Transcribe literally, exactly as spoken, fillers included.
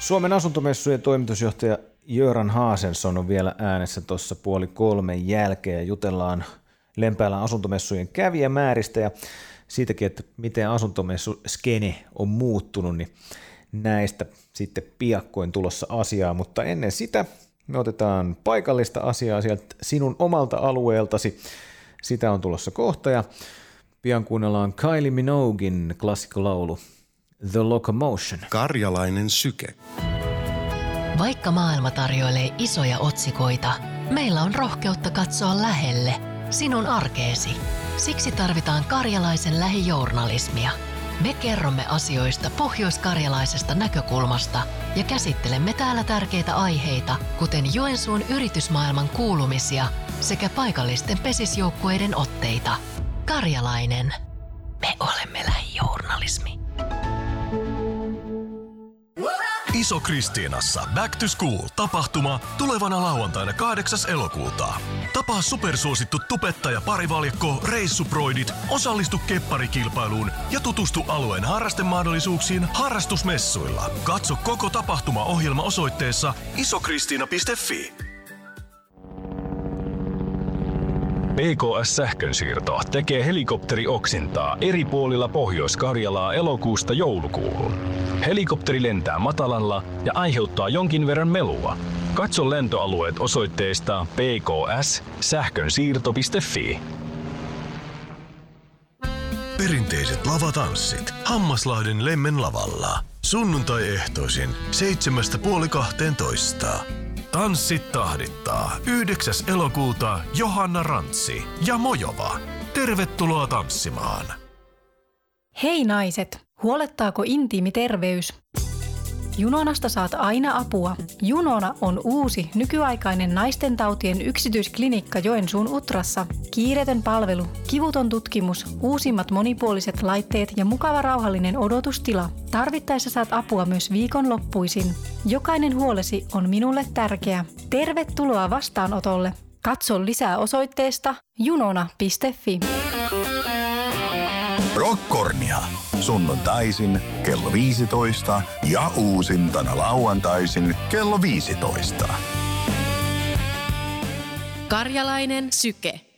Suomen asuntomessujen toimitusjohtaja Göran Hansson on vielä äänessä tuossa puoli kolmen jälkeen ja jutellaan Lempäälän asuntomessujen kävijämääristä ja siitäkin, että miten asuntomessuskene on muuttunut, niin näistä sitten piakkoin tulossa asiaa, mutta ennen sitä me otetaan paikallista asiaa sieltä sinun omalta alueeltasi. Sitä on tulossa kohta ja pian kuunnellaan Kylie Minogin klassikkolaulu The Locomotion. Karjalainen syke. Vaikka maailma tarjoilee isoja otsikoita, meillä on rohkeutta katsoa lähelle, sinun arkeesi. Siksi tarvitaan karjalaisen lähijournalismia. Me kerromme asioista pohjoiskarjalaisesta näkökulmasta ja käsittelemme täällä tärkeitä aiheita, kuten Joensuun yritysmaailman kuulumisia sekä paikallisten pesisjoukkueiden otteita. Karjalainen. Me olemme lähijournalismi. Iso-Kristiinassa Back to School-tapahtuma tulevana lauantaina kahdeksas elokuuta. Tapaa supersuosittu tubettaja parivaljakko Reissuproidit, osallistu kepparikilpailuun ja tutustu alueen harrastemahdollisuuksiin harrastusmessuilla. Katso koko tapahtumaohjelma osoitteessa isokristiina piste fi. P K S-sähkönsiirto tekee helikopterioksintaa eri puolilla Pohjois-Karjalaa elokuusta joulukuuhun. Helikopteri lentää matalalla ja aiheuttaa jonkin verran melua. Katso lentoalueet osoitteesta p k s sähkönsiirto piste fi. Perinteiset lavatanssit Hammaslahden Lemmen lavalla. Sunnuntai-ehtoisin seitsemästä puoli kahteentoista. Tanssit tahdittaa yhdeksäs elokuuta Johanna Rantsi ja Mojova. Tervetuloa tanssimaan. Hei naiset, huolettaako intiimi terveys? Junonasta saat aina apua. Junona on uusi, nykyaikainen naistentautien yksityisklinikka Joensuun Utrassa. Kiireetön palvelu, kivuton tutkimus, uusimmat monipuoliset laitteet ja mukava rauhallinen odotustila. Tarvittaessa saat apua myös viikonloppuisin. Jokainen huolesi on minulle tärkeä. Tervetuloa vastaanotolle. Katso lisää osoitteesta junona piste fi. Rockkornia. Sunnuntaisin kello viisitoista ja uusintana lauantaisin kello viisitoista. Karjalainen syke.